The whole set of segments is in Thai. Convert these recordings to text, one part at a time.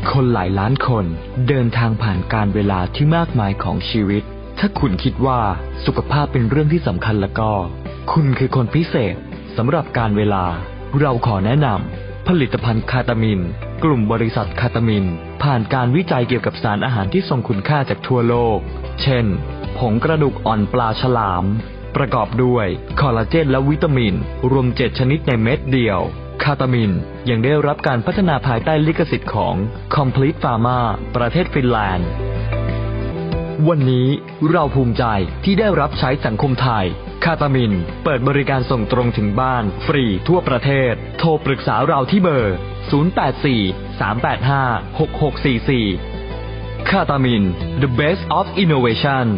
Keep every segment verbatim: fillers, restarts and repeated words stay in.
คนหลายล้านคนเดินทางผ่านการเวลาที่มากมายของชีวิตถ้าคุณคิดว่าสุขภาพเป็นเรื่องที่สำคัญแล้วก็คุณคือคนพิเศษสำหรับการเวลาเราขอแนะนำผลิตภัณฑ์คาตามินกลุ่มบริษัทคาตามินผ่านการวิจัยเกี่ยวกับสารอาหารที่ทรงคุณค่าจากทั่วโลกเช่นผงกระดูกอ่อนปลาฉลามประกอบด้วยคอลลาเจนและวิตามินรวมเจ็ดชนิดในเม็ดเดียวคาตามินยังได้รับการพัฒนาภายใต้ลิขสิทธิ์ของ Complete Pharma ประเทศฟินแลนด์วันนี้เราภูมิใจที่ได้รับใช้สังคมไทยคาตามินเปิดบริการส่งตรงถึงบ้านฟรีทั่วประเทศโทรปรึกษาเราที่เบอร์ศูนย์ แปด สี่ สาม แปด ห้า หก หก สี่ สี่คาตามิน The Best of Innovation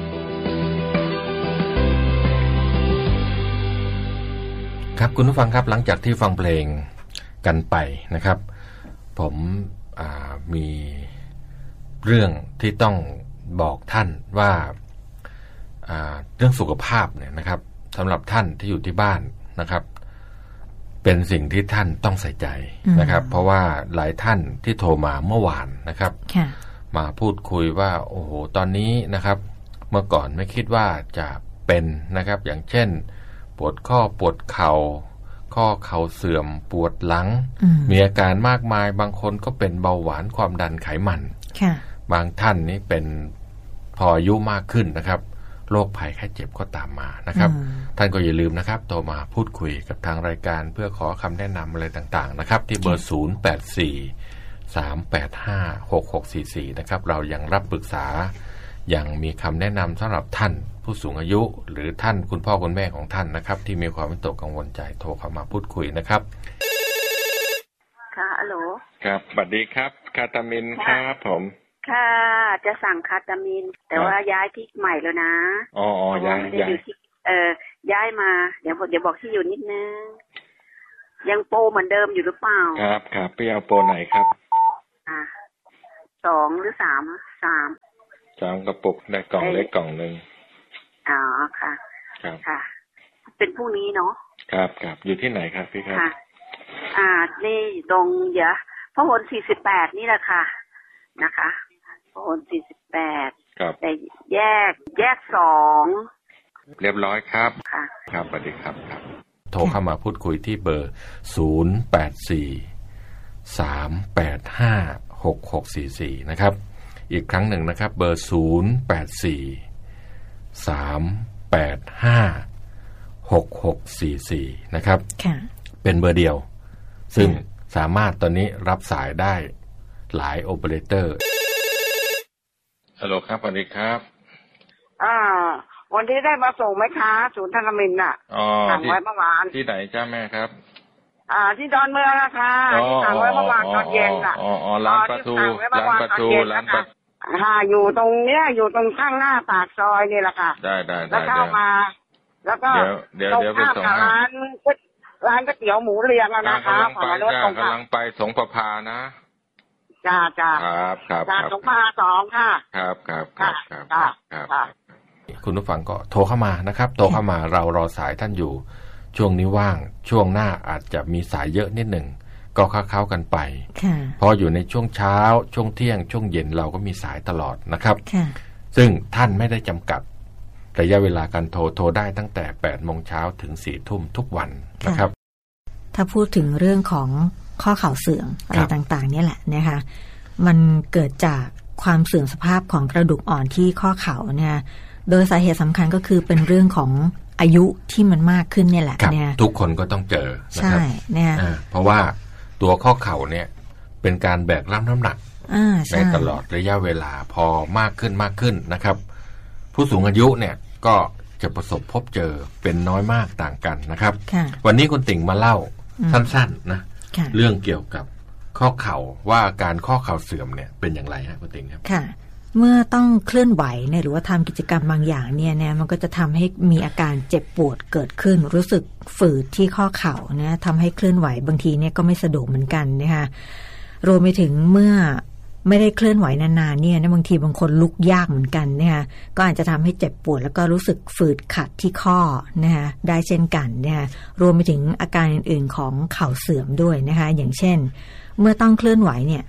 ครับคุณผู้ฟังครับหลังจากที่ฟังเพลงกันไปนะครับผมมีเรื่องที่ต้องบอกท่านว่าเรื่องสุขภาพเนี่ยนะครับสำหรับท่านที่อยู่ที่บ้านนะครับเป็นสิ่งที่ท่านต้องใส่ใจนะครับเพราะว่าหลายท่านที่โทรมาเมื่อวานนะครับมาพูดคุยว่าโอ้โหตอนนี้นะครับเมื่อก่อนไม่คิดว่าจะเป็นนะครับอย่างเช่นปวดข้อปวดเข่าข้อเข่าเสื่อมปวดหลังมีอาการมากมายบางคนก็เป็นเบาหวานความดันไขมันบางท่านนี่เป็นพออายุมากขึ้นนะครับโรคภัยไข้เจ็บก็ตามมานะครับท่านก็อย่าลืมนะครับโทรมาพูดคุยกับทางรายการเพื่อขอคำแนะนำอะไรต่างๆนะครับที่เบอร์ศูนย์ แปด สี่ สาม แปด ห้า หก หก สี่ สี่นะครับเรายังรับปรึกษายังมีคำแนะนำสำหรับท่านผู้สูงอายุหรือท่านคุณพ่อคุณแม่ของท่านนะครับที่มีความวิตกกังวลใจโทรเข้ามาพูดคุยนะครับค่ะฮัลโหลครับสวัสดีครับคาตามินครับผมค่ะจะสั่งคาตามินแต่ว่าย้ายที่ใหม่แล้วนะอ๋อย้ายย้ายเอ่อย้ายมาเดี๋ยวเดี๋ยวบอกที่อยู่นิดนึงยังโปรเหมือนเดิมอยู่หรือเปล่าครับครับพี่เอาโปรไหนครับอ่าสองหรือสามสามสามกระปุกได้กล่องเล็กกล่องนึงอ๋อค่ะครับค่ะเป็นพรุ่งนี้เนาะครับครับอยู่ที่ไหนครับพี่ครับค่ะอ่านี่ตรงเดี๋ยวพหลสี่สิบแปดนี่แหละค่ะนะคะพหลสี่สิบแปดครับแต่แยกแยกสองเรียบร้อยครับค่ะครับสวัสดีครับครับโทรเข้ามาพูดคุยที่เบอร์ศูนย์ แปด สี่ สาม แปด ห้า หก หก สี่ สี่นะครับอีกครั้งหนึ่งนะครับเบอร์ศูนย์ แปด สี่ สาม แปด ห้า หก หก สี่ สี่นะครับเป็นเบอร์เดียวซึ่งสามารถตอนนี้รับสายได้หลายโอเปอเรเตอร์ฮัลโหลครับสวัสดีครับอ่าวันที่ได้มาส่งไหมคะศูนย์ธนมินทร์น่ะสั่งไว้เมื่อวานที่ไหนจ้าแม่ครับอ่าที่ดอนเมืองนะคะที่สั่งไว้เมื่อวานตอนเย็นน่ะอ๋ออ๋อร้านประตูร้านประตูร้านประตูค่ะอยู่ตรงเนี้ยอยู่ตรงข้างหน้าปากซอยนี่แหละค่ะได้ได้ได้แล้วเข้ามาแล้วก็เดี๋ยวเดี๋ยวไปส่งร้านร้านก๋วยเตี๋ยวหมูเรียงแล้วนะคะกำลังไปจ้ากำลังไปสงประภานะจ้าจ้าครับครับจากสงประภาสองค่ะครับครับครับครับครับคุณผู้ฟังก็โทรเข้ามานะครับโทรเข้ามาเรารอสายท่านอยู่ช่วงนี้ว่างช่วงหน้าอาจจะมีสายเยอะนิดหนึ่งก็เข้าๆกันไปพออยู่ในช่วงเช้าช่วงเที่ยงช่วงเย็นเราก็มีสายตลอดนะครับซึ่งท่านไม่ได้จำกัดระยะเวลาการโทรโทรได้ตั้งแต่แปดโมงเช้าถึงสี่ทุ่มทุกวันนะครับถ้าพูดถึงเรื่องของข้อเข่าเสื่อมอะไรต่างๆนี่แหละนะคะมันเกิดจากความเสื่อมสภาพของกระดูกอ่อนที่ข้อเข่าเนี่ยโดยสาเหตุสำคัญก็คือเป็นเรื่องของอายุที่มันมากขึ้นเนี่ยแหละเนี่ยทุกคนก็ต้องเจอนะครับใช่เนี่ยเพราะว่าตัวข้อเข่าเนี่ยเป็นการแบกรับน้ำหนักในตลอดระยะเวลาพอมากขึ้นมากขึ้นนะครับผู้สูงอายุเนี่ยก็จะประสบพบเจอเป็นน้อยมากต่างกันนะครับวันนี้คุณติ่งมาเล่าสั้นๆนะเรื่องเกี่ยวกับข้อเข่าว่าการข้อเข่าเสื่อมเนี่ยเป็นอย่างไรฮะคุณติ่งครับค่ะเมื่อต้องเคลื่อนไหวเนี่ยหรือว่าทำกิจกรรมบางอย่างเนี่ยเนี่ยมันก็จะทำให้มีอาการเจ็บปวดเกิดขึ้นรู้สึกฝืดที่ข้อเข่าเนี่ยทำให้เคลื่อนไหวบางทีเนี่ยก็ไม่สะดวกเหมือนกันนะคะรวมไปถึงเมื่อไม่ได้เคลื่อนไหวนานๆเนี่ยบางทีบางคนลุกยากเหมือนกันนะคะก็อาจจะทำให้เจ็บปวดแล้วก็รู้สึกฝืดขัดที่ข้อนะคะได้เช่นกันนะคะรวมไปถึงอาการอื่นๆของเข่าเสื่อมด้วยนะคะอย่างเช่นเมื่อต้องเคลื่อนไหวเนี่ย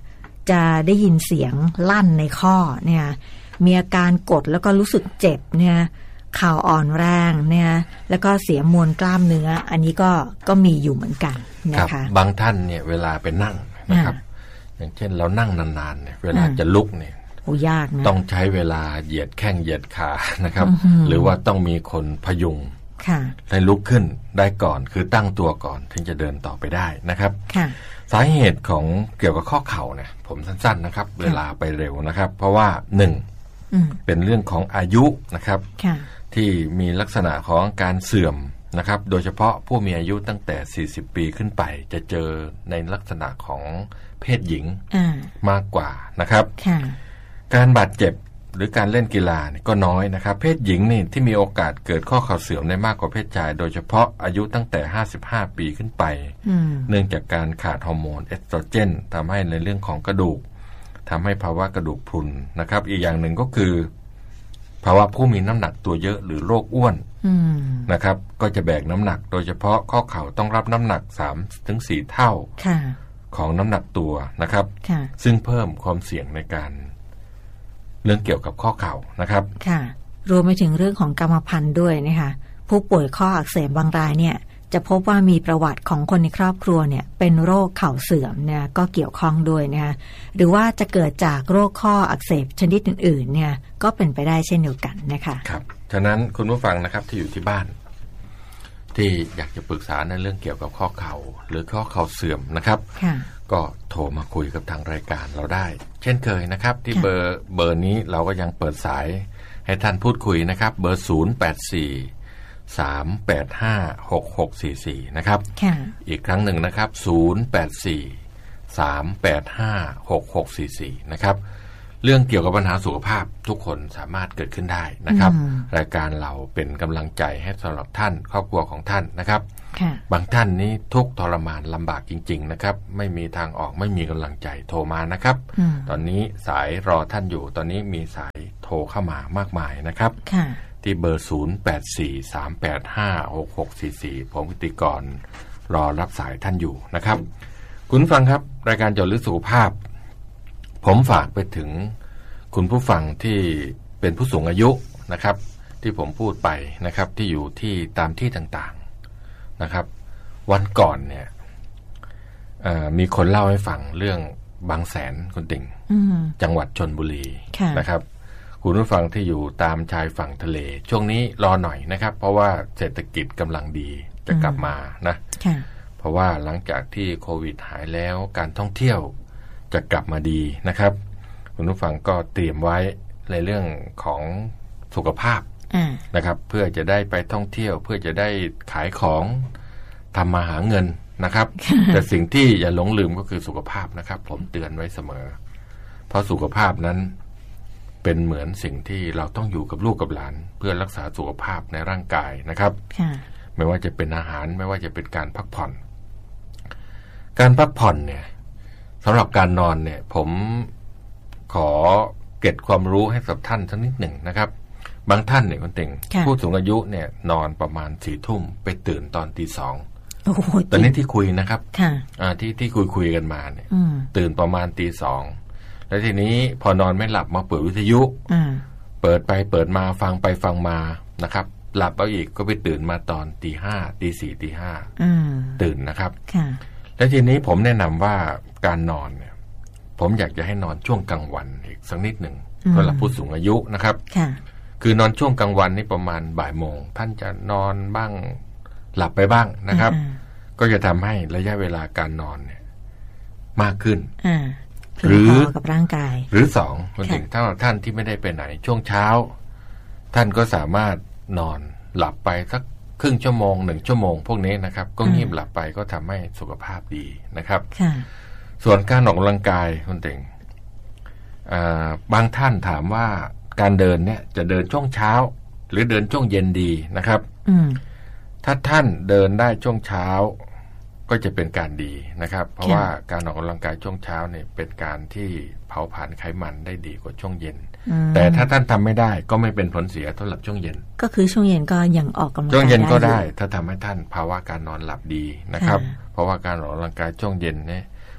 จะได้ยินเสียงลั่นในข้อเนี่ยมีอาการกดแล้วก็รู้สึกเจ็บเนี่ยเข่าอ่อนแรงเนี่ยแล้วก็เสียมวลกล้ามเนื้ออันนี้ก็ก็มีอยู่เหมือนกันนะคะบางท่านเนี่ยเวลาไปนั่งนะครับอย่างเช่นเรานั่งนานๆเนี่ยเวลาจะลุกเนี่ยโอ้ยากนะต้องใช้เวลาเหยียดแข้งเหยียดขานะครับหรือว่าต้องมีคนพยุงให้ลุกขึ้นได้ก่อนคือตั้งตัวก่อนถึงจะเดินต่อไปได้นะครับสาเหตุของเกี่ยวกับข้อเข่าเนี่ยผมสั้นๆนะครับเวลาไปเร็วนะครับเพราะว่าหนึ่งเป็นเรื่องของอายุนะครับที่มีลักษณะของการเสื่อมนะครับโดยเฉพาะผู้มีอายุตั้งแต่สี่สิบปีขึ้นไปจะเจอในลักษณะของเพศหญิงมากกว่านะครับการบาดเจ็บหรือการเล่นกีฬาก็น้อยนะครับเพศหญิงนี่ที่มีโอกาสเกิดข้อเข่าเสื่อมได้มากกว่าเพศชายโดยเฉพาะอายุตั้งแต่ห้าสิบห้าปีขึ้นไปเนื่องจากการขาดฮอร์โมนเอสโตรเจนทำให้ในเรื่องของกระดูกทำให้ภาวะกระดูกพรุนนะครับอีกอย่างหนึ่งก็คือภาวะผู้มีน้ำหนักตัวเยอะหรือโรคอ้วนนะครับก็จะแบกน้ำหนักโดยเฉพาะข้อเข่าต้องรับน้ำหนัก สามถึงสี่ เท่าของน้ำหนักตัวนะครับซึ่งเพิ่มความเสี่ยงในการเรื่องเกี่ยวกับข้อเข่านะครับค่ะรวมไปถึงเรื่องของกรรมพันธุ์ด้วยนะคะผู้ป่วยข้ออักเสบบางรายเนี่ยจะพบว่ามีประวัติของคนในครอบครัวเนี่ยเป็นโรคเข่าเสื่อมเนี่ยก็เกี่ยวข้องด้วยนะคะหรือว่าจะเกิดจากโรคข้ออักเสบชนิดอื่นๆเนี่ยก็เป็นไปได้เช่นเดียวกันนะคะครับฉะนั้นคุณผู้ฟังนะครับที่อยู่ที่บ้านที่อยากจะปรึกษาในเรื่องเกี่ยวกับข้อเข่าหรือข้อเข่าเสื่อมนะครับก็โทรมาคุยกับทางรายการเราได้เช่นเคยนะครับที่เบอร์เบอร์นี้เราก็ยังเปิดสายให้ท่านพูดคุยนะครับเบอร์ศูนย์ แปด สี่ สาม แปด ห้า หก หก สี่ สี่นะครับอีกครั้งหนึ่งนะครับศูนย์ แปด สี่ สาม แปด ห้า หก หก สี่ สี่นะครับเรื่องเกี่ยวกับปัญหาสุขภาพทุกคนสามารถเกิดขึ้นได้นะครับรายการเราเป็นกำลังใจให้สำหรับท่านครอบครัวของท่านนะครับบางท่านนี้ทุกข์ทรมานลำบากจริงๆนะครับไม่มีทางออกไม่มีกำลังใจโทรมานะครับตอนนี้สายรอท่านอยู่ตอนนี้มีสายโทรเข้ามามากมายนะครับที่เบอร์ศูนย์ แปด สี่ สาม แปด ห้า หก หก สี่ สี่ผมพิธีกรรอรับสายท่านอยู่นะครับคุณฟังครับรายการเจาะลึกสุขภาพผมฝากไปถึงคุณผู้ฟังที่เป็นผู้สูงอายุนะครับที่ผมพูดไปนะครับที่อยู่ที่ตามที่ต่างๆนะครับวันก่อนเนี่ยมีคนเล่าให้ฟังเรื่องบางแสนคุณติ่งจังหวัดชลบุรีนะครับคุณผู้ฟังที่อยู่ตามชายฝั่งทะเลช่วงนี้รอหน่อยนะครับเพราะว่าเศรษฐกิจกำลังดีจะกลับมานะเพราะว่าหลังจากที่โควิดหายแล้วการท่องเที่ยวจะกลับมาดีนะครับคุณผู้ฟังก็เตรียมไว้ในเรื่องของสุขภาพนะครับเพื่อจะได้ไปท่องเที่ยวเพื่อจะได้ขายของทำมาหาเงินนะครับ แต่สิ่งที่อย่าหลงลืมก็คือสุขภาพนะครับผมเตือนไว้เสมอเพราะสุขภาพนั้นเป็นเหมือนสิ่งที่เราต้องอยู่กับลูกกับหลานเพื่อรักษาสุขภาพในร่างกายนะครับไม่ว่าจะเป็นอาหารไม่ว่าจะเป็นการพักผ่อนการพักผ่อนเนี่ยสำหรับการนอนเนี่ยผมขอเก็บความรู้ให้กับท่านสักนิดหนึ่งนะครับบางท่านเนี่ยคุณติ่งผู้สูงอายุเนี่ยนอนประมาณสี่ทุ่มไปตื่นตอนตีสองตอนนี้ที่คุยนะครับที่ที่คุยคุยกันมาเนี่ยตื่นประมาณตีสองแล้วทีนี้พอนอนไม่หลับมาเปิดวิทยุเปิดไปเปิดมาฟังไปฟังมานะครับหลับเอาอีกก็ไปตื่นมาตอนตีห้าตีสี่ตีห้าตื่นนะครับแล้วทีนี้ผมแนะนำว่าการนอนเนี่ยผมอยากจะให้นอนช่วงกลางวันอีกสักนิดหนึ่งสำหรับผู้สูงอายุนะครับคือนอนช่วงกลางวันนี่ประมาณบ่ายโมงท่านจะนอนบ้างหลับไปบ้างนะครับก็จะทำให้ระยะเวลาการนอนเนี่ยมากขึ้นหรือกับร่างกายหรือสองคนถึงถ้าท่านที่ไม่ได้ไปไหนช่วงเช้าท่านก็สามารถนอนหลับไปสักครึ่งชั่วโมงหนึ่งชั่วโมงพวกนี้นะครับก็งีบหลับไปก็ทำให้สุขภาพดีนะครับส่วนการออกกำลังกายคุณเต่งบางท่านถามว่าการเดินเนี่ยจะเดินช่วงเช้าหรือเดินช่วงเย็นดีนะครับถ้าท่านเดินได้ช่วงเช้าก็จะเป็นการดีนะครับเพราะว่าการออกกำลังกายช่วงเช้าเนี่ยเป็นการที่เผาผลาญไขมันได้ดีกว่าช่วงเย็นแต่ถ้าท่านทำไม่ได้ก็ไม่เป็นผลเสียสำหรับช่วงเย็นก็คือช่วงเย็นก็ยังออกกำลังกายช่วงเย็นก็ได้ถ้าทำให้ท่านภาวะการนอนหลับดีนะครับเพราะว่าการออกกำลังกายช่วงเย็นเนี่ย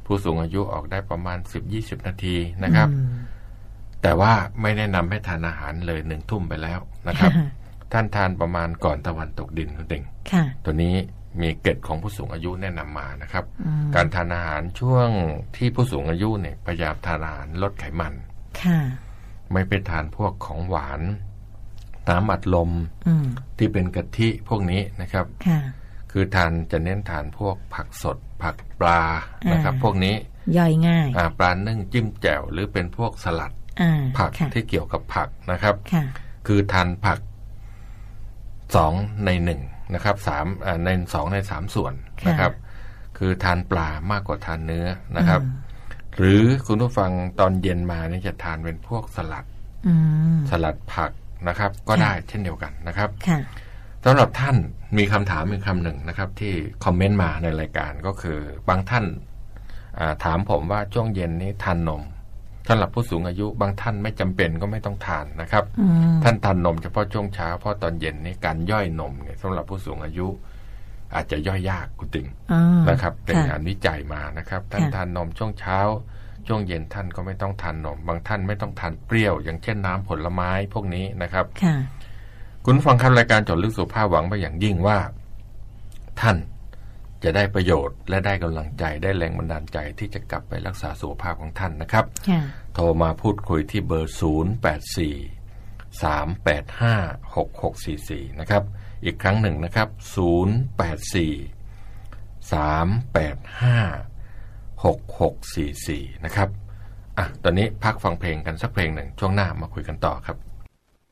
ผู้สูงอายุออกได้ประมาณ สิบถึงยี่สิบ นาทีนะครับแต่ว่าไม่แนะนำให้ทานอาหารเลยหนึ่งทุ่มไปแล้วนะครับท่านทานประมาณก่อนตะวันตกดินคุณติ่งตัวนี้มีเกร็ดของผู้สูงอายุแนะนำมานะครับการทานอาหารช่วงที่ผู้สูงอายุเนี่ยพยายามทานอาหารลดไขมันไม่ไปทานพวกของหวานน้ำอัดลมที่เป็นกะทิพวกนี้นะครับคือทานจะเน้นทานพวกผักสดผักปลานะครับพวกนี้ย่อยง่ายปลานึ่งจิ้มแจ่วหรือเป็นพวกสลัดผักที่เกี่ยวกับผักนะครับคือทานผักสองในหนึ่งนะครับสามในสองในสามส่วนนะครับคือทานปลามากกว่าทานเนื้อนะครับหรือคุณผู้ฟังตอนเย็นมานี่จะทานเป็นพวกสลัดสลัดผักนะครับก็ได้เช่นเดียวกันนะครับสำหรับท่านมีคำถามมีคำหนึ่งนะครับที่คอมเมนต์มาในรายการก็คือบางท่านถามผมว่าช่วงเย็นนี้ทานนมสำหรับผู้สูงอายุบางท่านไม่จำเป็นก็ไม่ต้องทานนะครับท่านทานนมเฉพาะช่วงเช้าเพราะตอนเย็นนี้การย่อยนมเนี่ยสำหรับผู้สูงอายุอาจจะย่อยยากคุณติ่งนะครับเป็นงานวิจัยมานะครับท่านทานนมช่วงเช้าช่วงเย็นท่านก็ไม่ต้องทานนมบางท่านไม่ต้องทานเปรี้ยวอย่างเช่นน้ำผลไม้พวกนี้นะครับคุณฟังครับรายการเจาะลึกสุขภาพหวังไปอย่างยิ่งว่าท่านจะได้ประโยชน์และได้กำลังใจได้แรงบันดาลใจที่จะกลับไปรักษาสุขภาพของท่านนะครับโทรมาพูดคุยที่เบอร์ศูนย์ แปด สี่ สาม แปด ห้า หก หก สี่ สี่นะครับอีกครั้งหนึ่งนะครับศูนย์ แปด สี่ สาม แปด ห้า หก หก สี่ สี่นะครับอ่ะตอนนี้พักฟังเพลงกันสักเพลงหนึ่งช่วงหน้ามาคุยกันต่อครับ